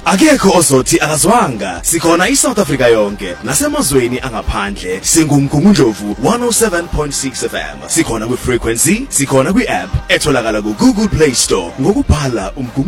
Akekho ozothi akazwanga. Sikhona iSouth Africa yonke nasemazweni angaphandle. Singumgungundlovu 107.6 FM. Sikhona kwi frequency, sikhona kwi app etholakala ku Google Play Store ngokubhala